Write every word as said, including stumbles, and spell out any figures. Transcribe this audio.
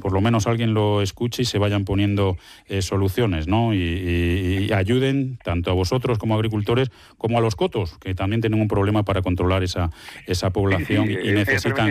por lo menos alguien lo escuche y se vayan poniendo eh, soluciones, ¿no? Y, y, y ayuden tanto a vosotros como agricultores como a los cotos, que también tienen un problema para controlar esa, esa población sí, sí, y necesitan